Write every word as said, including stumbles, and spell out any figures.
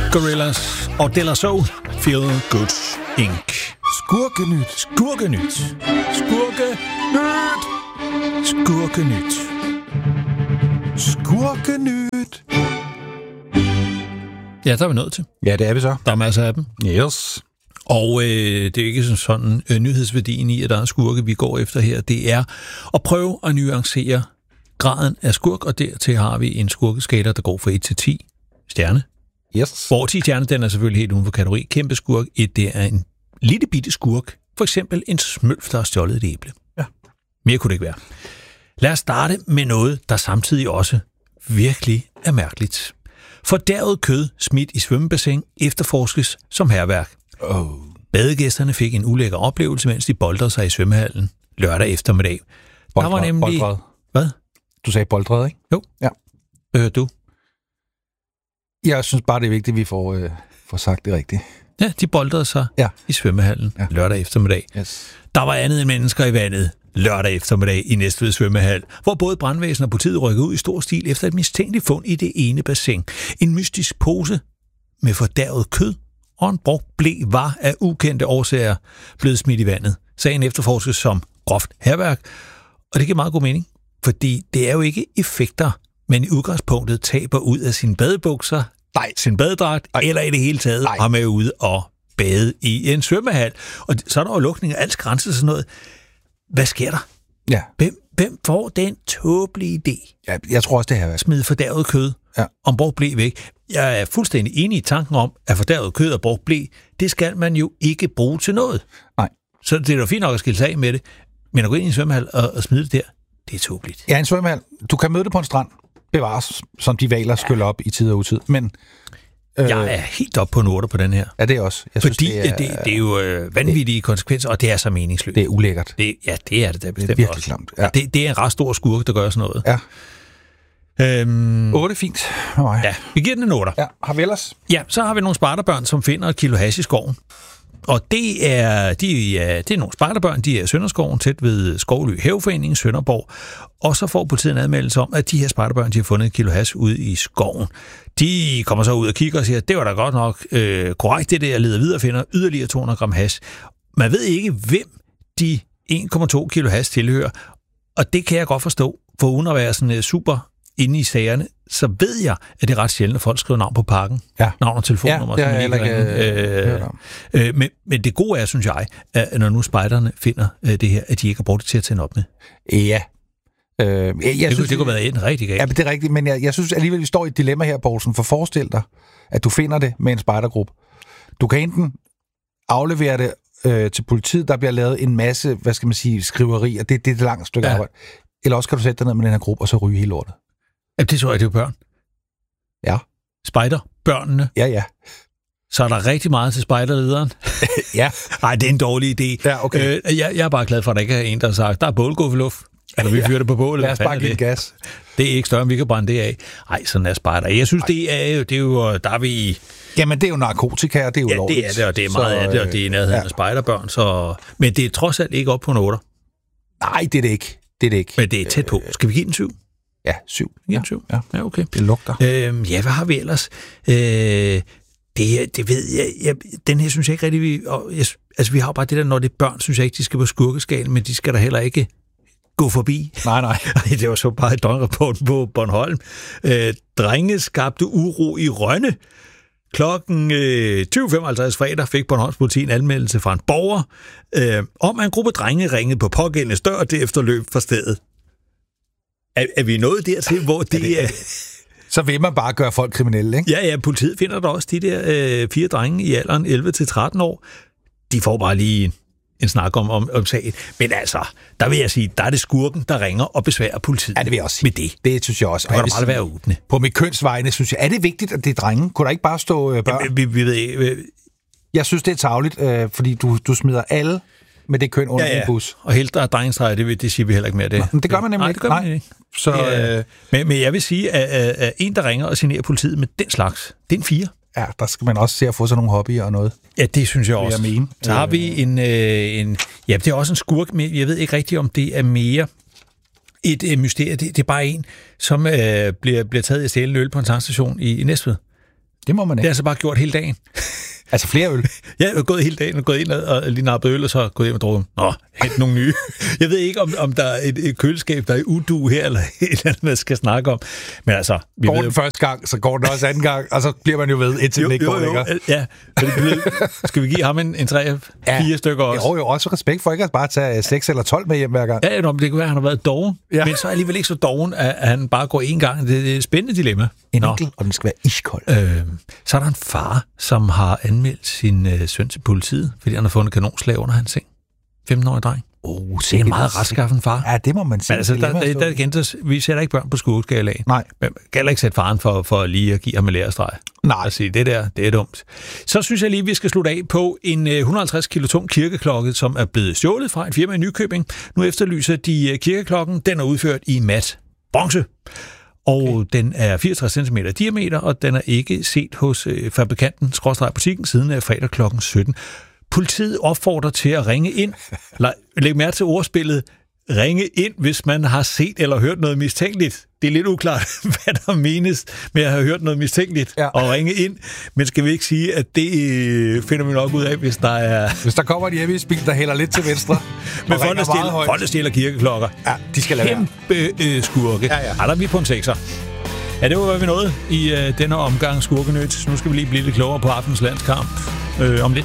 Gorillaz og De La Soul, Feel Good Incorporated. Skurkenyt. Skurkenyt. Skurkenyt. Skurkenyt. Skurkenyt. Ja, der er vi nået til. Ja, det er vi så. Der er masser af dem. Yes. Og øh, det er ikke sådan, sådan øh, nyhedsværdien i, at der er skurke, vi går efter her. Det er at prøve at nuancere graden af skurk, og dertil har vi en skurkeskala, der går fra et til ti stjerne. Yes. Hvor ti stjerne, den er selvfølgelig helt uden for kategori. Kæmpe skurk. Et, det er en lille bitte skurk. For eksempel en smølf, der har stjålet et æble. Ja. Mere kunne det ikke være. Lad os starte med noget, der samtidig også virkelig er mærkeligt. Fordærvet kød smidt i svømmebassin efterforskes som hærværk. Oh. Badegæsterne fik en ulækker oplevelse, mens de boldrede sig i svømmehallen lørdag eftermiddag. Boldred, der var nemlig... Boldred. Hvad? Du sagde boldred, ikke? Jo. Ja. Hvad hørte du? Jeg synes bare, det er vigtigt, at vi får, øh, får sagt det rigtigt. Ja, de boldrede sig ja. i svømmehallen ja. lørdag eftermiddag. Yes. Der var andet end mennesker i vandet lørdag eftermiddag i Næstved svømmehal, hvor både brandvæsen og politiet rykkede ud i stor stil efter et mistænkeligt fund i det ene bassin. En mystisk pose med fordærvet kød og en brugt ble var af ukendte årsager blevet smidt i vandet. Sagen efterforskes som groft hærværk, og det giver meget god mening, fordi det er jo ikke effekter, men i udgangspunktet taber ud af sine badebukser, nej, sin badedragt, nej, eller i det hele taget har med ude og bade i en svømmehal. Og så er der jo lukning af alt grænser og sådan noget. Hvad sker der? Ja. Hvem, hvem får den tåbelige idé? Ja, jeg tror også, det her er. Smide fordærvet kød ja. og brugt ble væk. Jeg er fuldstændig enig i tanken om, at fordærvet kød og brugt ble, det skal man jo ikke bruge til noget. Nej. Så det er jo fint nok at skille sig af med det, men at gå ind i en svømmehal og, og smide det der, det er tåbeligt. Ja, en svømmehal. Du kan møde det på en strand. Bevares, som de valer skyller op i tid og utid. Men øh, jeg er helt oppe på en otter på den her. Ja, det er også. Jeg Fordi synes, det, er, det, det er jo øh, vanvittige det, konsekvenser, og det er så meningsløst. Det er ulækkert. Det, ja, det er det da bestemt. Det er virkelig klamt. Ja. Det, det er en ret stor skurk, der gør sådan noget. Ja. Øhm, otte fint. Oh, ja, vi giver den en otter. Ja, har vi ellers? Ja, så har vi nogle spejderbørn, som finder et kilo hash i skoven. Og det er, de er, det er nogle spejderbørn, de er i Sønderskoven, tæt ved Skovly Haveforeningen, Sønderborg. Og så får politiet en admeldelse om, at de her spejderbørn, de har fundet et kilo hash ude i skoven. De kommer så ud og kigger og siger, at det var da godt nok øh, korrekt, det der, jeg leder videre og finder yderligere to hundrede gram hash. Man ved ikke, hvem de en komma to kilo hash tilhører, og det kan jeg godt forstå, for uden at være sådan super inde i sagerne, så ved jeg, at det er ret sjældent, at folk skriver navn på pakken. Ja. Navn og telefonnummer. Ja, det er jeg ikke øh, øh, men, men det gode er, synes jeg, at når nu spejderne finder øh, det her, at de ikke har brugt det til at tænde op med. Ja. Øh, jeg, jeg det, synes, det kunne være en rigtig galt. Ja, det er rigtigt, men jeg, jeg synes alligevel, vi står i et dilemma her, Poulsen, for forestil dig, at du finder det med en spejdergruppe. Du kan enten aflevere det øh, til politiet, der bliver lavet en masse, hvad skal man sige, skriverier, det, det er et langt stykke ja. arbejde. Eller også kan du sætte dig ned med den her gruppe, og så ryge hele lortet. Ja, det tror jeg, det er børn. Ja. Spejder, børnene. Ja, ja. Så er der rigtig meget til spejderlederen. Ja. Nej, det er en dårlig idé. Ja, okay. Øh, jeg, jeg er bare glad for, at der ikke er en, der har sagt, der er bålguffeluft. Eller vi fyrer det på bålet. Lad os bare give gas. Det er ikke større, end vi kan brænde det af. Nej, sådan er spejder. Jeg synes, det er jo, det er jo, der er vi i... Jamen, det er jo narkotika, og det er jo ja, lovligt. Ja, det er det, og det er meget så, af det, og det er nærheden ja. af spejderbørn. Så... Men det er trods alt ikke op på en otter. Nej, det er det ikke. Det er det ikke. Men det er tæt på. Skal vi give den syv? Ja, syv. Ja, syv. Ja. Ja, okay. Det lugter. Øhm, ja, hvad har vi ellers? Øh, det, det ved jeg, jeg... Den her synes jeg ikke rigtig... Vi, og jeg, altså, vi har bare det der, når det er børn, synes jeg ikke, de skal på skurkeskalen, men de skal der heller ikke gå forbi. Nej, nej. Det var så bare et døgnrapport på Bornholm. Øh, drenge skabte uro i Rønne. Klokken øh, tyve femoghalvtreds fredag fik Bornholms politi en anmeldelse fra en borger øh, om, at en gruppe drenge ringede på pågældende dør og derefter løb fra stedet. Er, er vi nået dertil, hvor det, det er... Så vil man bare gøre folk kriminelle, ikke? Ja, ja, politiet finder der også de der øh, fire drenge i alderen elleve til tretten år. De får bare lige en, en snak om, om, om sagen. Men altså, der vil jeg sige, der er det skurken, der ringer og besværer politiet. Ja, det vil jeg også sige. Med det. Det synes jeg også. Det kan da bare være åbne. På mit kønsvejene synes jeg, er det vigtigt, at det er drenge? Kunne der ikke bare stå øh, børn? Ja, vi, vi ved ikke... Øh... Jeg synes, det er tarveligt, øh, fordi du, du smider alle med det køn under ja, ja. en bus. Og helt der er drengestreger, det, det siger vi heller ikke mere. Det, Nå, det gør man nemlig Nej, ikke. Det gør man Nej. ikke. Så, det, øh, men, men jeg vil sige, at, at, at en, der ringer og signerer politiet med den slags, det er en fire. Ja, der skal man også se at få sådan nogle hobbyer og noget. Ja, det synes jeg også. Jeg mene. Så har vi en, øh, en... Ja, det er også en skurk, men jeg ved ikke rigtigt, om det er mere et øh, mysterie. Det, det er bare en, som øh, bliver, bliver taget i at stjæle en øl på en tankstation i, i Næstved. Det må man Det ikke. har jeg så bare gjort hele dagen. Altså flere øl. Jeg er gået hele dagen og gået ind og lige nappet øl, og så gået hjem og drukket. Nå, hent nogle nye. Jeg ved ikke, om, om der er et, et køleskab, der er udu her, eller et eller andet, man skal snakke om. Men altså... Vi går ved, den første gang, så går den også anden gang, og så bliver man jo ved, indtil den ikke går længere. Ja, skal vi give ham en, en tre, ja, fire stykker også? Jo, jo, også respekt for ikke at bare tage seks eller tolv med hjem hver gang. Ja, det kan være, at han har været doven, ja. Men så er alligevel ikke så doven, at han bare går én gang. Det er et spændende dilemma. En enkelt, og den skal være iskold. Øh, så er der en far, som har anmeldt sin øh, søn til politiet, fordi han har fundet kanonslag under hans seng. femten-årig dreng. Oh, det er en meget retskaffen far. Ja, det må man sige. Men altså, der, der, der, der, der, vi sætter ikke børn på skurkeskalaen. Nej. Men man kan ikke sætte faren for, for lige at give ham en lærestreg. Nej. Og sige, det der, det er dumt. Så synes jeg lige, vi skal slutte af på en et hundrede og halvtreds kilo tung kirkeklokke, som er blevet stjålet fra et firma i Nykøbing. Nu efterlyser de kirkeklokken. Den er udført i mat bronze. Og okay. Den er fireogtres centimeter diameter, og den er ikke set hos øh, fabrikanten, skråstreg butikken, siden af fredag klokken sytten. Politiet opfordrer til at ringe ind. Læg mærke til ordspillet. Ringe ind, hvis man har set eller hørt noget mistænkeligt. Det er lidt uklart, hvad der menes med at have hørt noget mistænkeligt ja. Og ringe ind. Men skal vi ikke sige, at det finder vi nok ud af, hvis der er... Hvis der kommer en hjemmebil, der hælder lidt til venstre. Men folk, der stjæler, folk, der stjæler kirkeklokker. Ja, de skal lade være. Kæmpe øh, skurke. Ja, ja. Ej, der er vi på en sekser. Ja, det var, hvad vi nåede i øh, denne omgang Skurkenyt. Nu skal vi lige blive lidt klogere på aftens landskamp øh, om lidt.